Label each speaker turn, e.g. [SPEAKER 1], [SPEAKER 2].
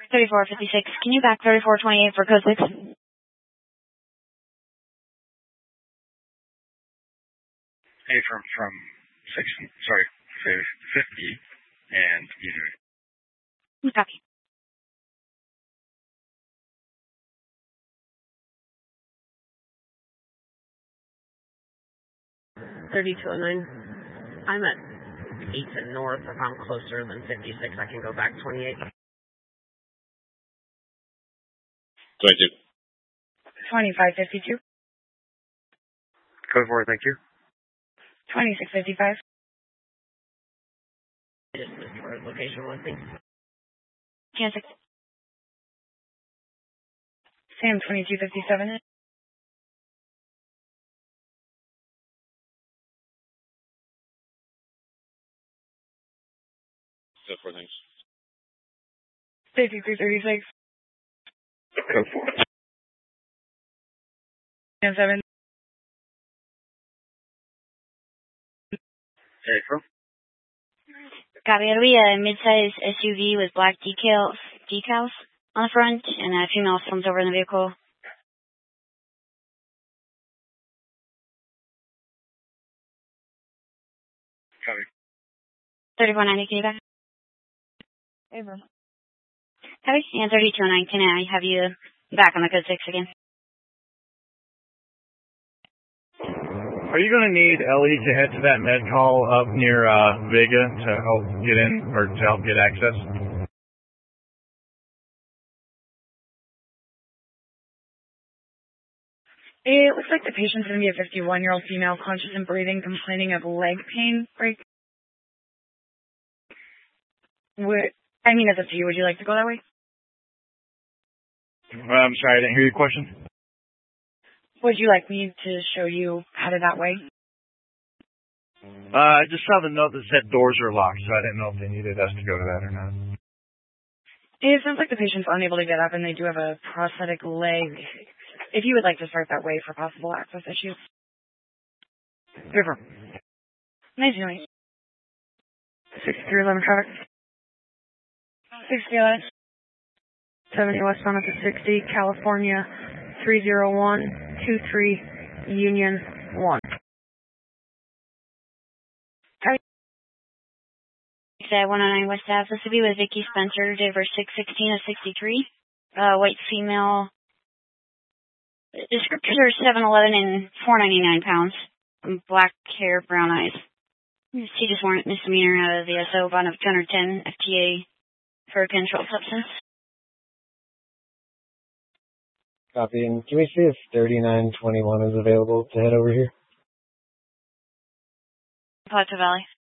[SPEAKER 1] 3456. Can you back 3428 for code 6?
[SPEAKER 2] Hey, from 50 and either.
[SPEAKER 1] Copy.
[SPEAKER 3] 3209. I'm at 8th and North. If I'm closer than 56, I can go back 28.
[SPEAKER 4] 22.
[SPEAKER 1] 2552.
[SPEAKER 2] Code 4, thank you.
[SPEAKER 1] 2655.
[SPEAKER 3] I just missed where location was. Thanks.
[SPEAKER 1] Kansas. Sam 2257.
[SPEAKER 4] Code 4, thanks.
[SPEAKER 1] 5336.
[SPEAKER 2] Code 4.
[SPEAKER 1] And 7.
[SPEAKER 2] Hey, from?
[SPEAKER 1] Copy. It'll be a mid-size SUV with black decals on the front, and a female slumped over in the vehicle.
[SPEAKER 2] Copy.
[SPEAKER 1] 3490, can you back? Over. Copy. And 3209, can I have you back on the code 6 again?
[SPEAKER 5] Are you going to need Ellie to head to that med call up near Vega to help get in or to help get access?
[SPEAKER 1] It looks like the patient's going to be a 51-year-old female, conscious and breathing, complaining of leg pain. It's up to you. Would you like to go that way?
[SPEAKER 5] I'm sorry, I didn't hear your question.
[SPEAKER 1] Would you like me to show you headed that way?
[SPEAKER 5] I just saw the note that said doors are locked, so I didn't know if they needed us to go to that or not.
[SPEAKER 1] It sounds like the patient's unable to get up, and they do have a prosthetic leg. If you would like to start that way for possible access issues.
[SPEAKER 5] Different.
[SPEAKER 1] Nice to meet you. 6311 traffic. 6011. 70 westbound at the 60, California 30123 Union 1. 109 West Ave. This would be with Vicky Spencer, date of birth 6/16 of 63. White female. Descriptors are 7'11" and 499 pounds. Black hair, brown eyes. She just warrant misdemeanor out of the SO bond of 210 FTA for a controlled substance.
[SPEAKER 6] Copy. And can we see if 3921 is available to head over here?
[SPEAKER 1] Plateau Valley.